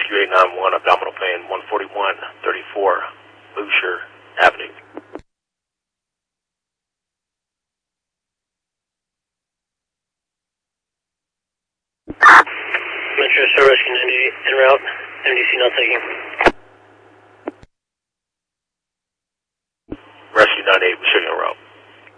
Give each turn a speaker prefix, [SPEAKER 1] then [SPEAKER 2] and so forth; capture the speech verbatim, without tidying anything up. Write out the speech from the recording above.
[SPEAKER 1] Q eight nine one, abdominal pain, one forty-one thirty-four, Boucher Avenue.
[SPEAKER 2] Metro Star Rescue ninety-eight, en route, M D C not taking.